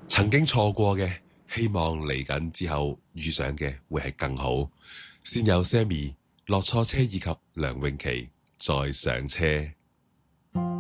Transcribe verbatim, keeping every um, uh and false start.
曾經錯過嘅，希望嚟緊之後遇上嘅會係更好。先有 Sammy 落錯車以及梁詠琪再上車。